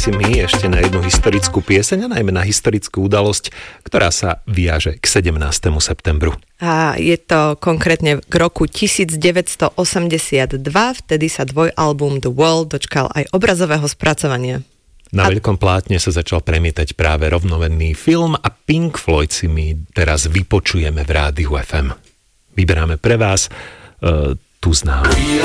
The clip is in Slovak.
si my ešte na jednu historickú pieseň a najmä na historickú udalosť, ktorá sa viaže k 17. septembru. A je to konkrétne k roku 1982, vtedy sa dvojalbum The Wall dočkal aj obrazového spracovania. Na veľkom plátne sa začal premietať práve rovnomenný film a Pink Floyd si my teraz vypočujeme v rádiu FM. Vyberáme pre vás tú známu.